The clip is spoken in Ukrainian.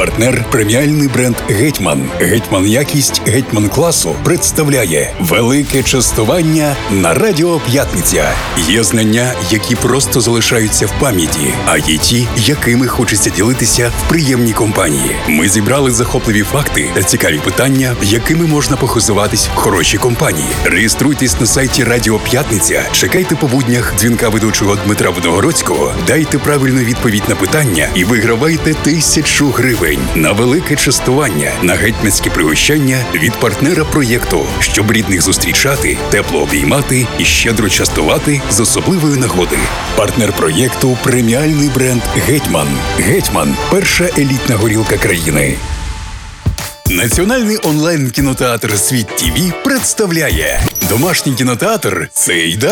Партнер преміальний бренд «Гетьман». «Гетьман якість», «Гетьман класу» представляє велике частування на Радіо П'ятниця. Є знання, які просто залишаються в пам'яті, а є ті, якими хочеться ділитися в приємній компанії. Ми зібрали захопливі факти та цікаві питання, якими можна похизуватись в хорошій компанії. Реєструйтесь на сайті Радіо П'ятниця, чекайте по буднях дзвінка ведучого Дмитра Водогородського, дайте правильну відповідь на питання і вигравайте 1000 гривень на велике частування, на гетьманське пригощання від партнера проєкту, щоб рідних зустрічати, тепло обіймати і щедро частувати з особливої нагоди. Партнер проєкту преміальний бренд «Гетьман». «Гетьман» – перша елітна горілка країни. Національний онлайн-кінотеатр «Світ ТІВІ» представляє домашній кінотеатр «Цей